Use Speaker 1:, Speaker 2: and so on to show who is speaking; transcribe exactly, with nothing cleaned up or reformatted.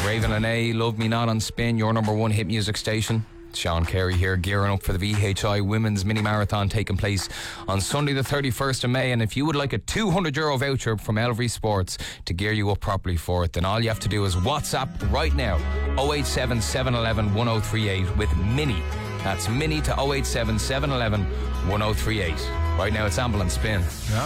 Speaker 1: Raven and A, Love Me Not on Spin, your number one hit music station. Sean Carey here, gearing up for the V H I Women's Mini Marathon taking place on Sunday the thirty-first of May. And if you would like a two hundred euro voucher from Elvery Sports to gear you up properly for it, then all you have to do is WhatsApp right now oh eight seven, seven one one, one oh three eight with Mini. That's Mini to oh eight seven, seven one one, one oh three eight. Right now it's Ambulance Spin. Yeah.